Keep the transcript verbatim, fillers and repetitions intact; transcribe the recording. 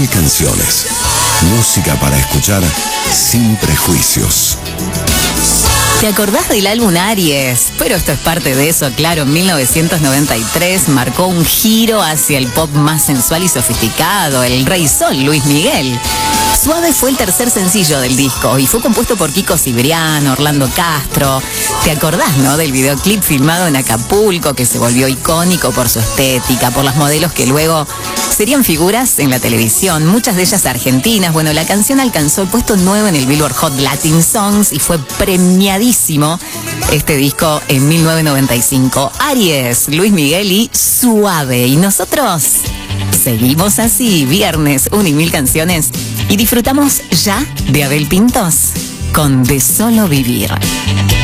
mil canciones. Música para escuchar sin prejuicios. ¿Te acordás del álbum Aries? Pero esto es parte de eso, claro. En mil novecientos noventa y tres marcó un giro hacia el pop más sensual y sofisticado, el Rey Sol, Luis Miguel. Suave fue el tercer sencillo del disco y fue compuesto por Kiko Cibrián, Orlando Castro. ¿Te acordás, no? Del videoclip filmado en Acapulco, que se volvió icónico por su estética, por las modelos que luego serían figuras en la televisión, muchas de ellas argentinas. Bueno, la canción alcanzó el puesto nueve en el Billboard Hot Latin Songs y fue premiadísimo este disco en mil novecientos noventa y cinco. Aries, Luis Miguel y Suave. Y nosotros seguimos así, viernes, un y mil canciones, y disfrutamos ya de Abel Pintos con De Solo Vivir.